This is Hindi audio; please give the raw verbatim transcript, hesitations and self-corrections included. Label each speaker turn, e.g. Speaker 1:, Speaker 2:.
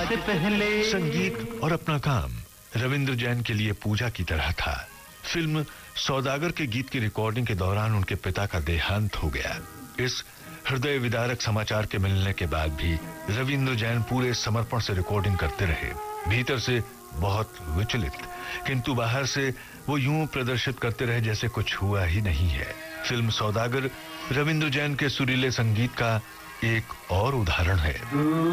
Speaker 1: से पहले।
Speaker 2: संगीत और अपना काम रविंद्र जैन के लिए पूजा की तरह था। फिल्म सौदागर के गीत की रिकॉर्डिंग के दौरान उनके पिता का देहांत हो गया। इस हृदय विदारक समाचार के मिलने के बाद भी रविंद्र जैन पूरे समर्पण से रिकॉर्डिंग करते रहे। भीतर से बहुत विचलित, किंतु बाहर से वो यूं प्रदर्शित करते रहे जैसे कुछ हुआ ही नहीं है। फिल्म सौदागर रविंद्र जैन के सुरीले संगीत का एक और उदाहरण है।